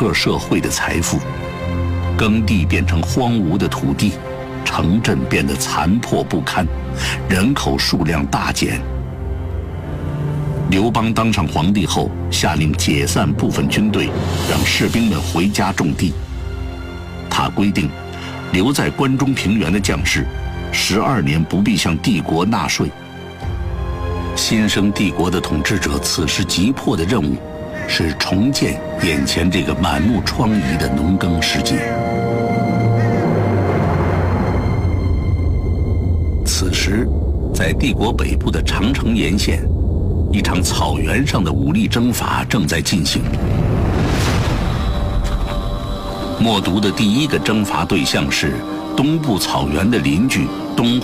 个社会的财富，耕地变成荒芜的土地，城镇变得残破不堪，人口数量大减。刘邦当上皇帝后，下令解散部分军队，让士兵们回家种地。他规定，留在关中平原的将士，12年不必向帝国纳税。新生帝国的统治者此时急迫的任务，是重建眼前这个满目疮痍的农耕世界。此时，在帝国北部的长城沿线，一场草原上的武力征伐正在进行。冒顿的第一个征伐对象是东部草原的邻居东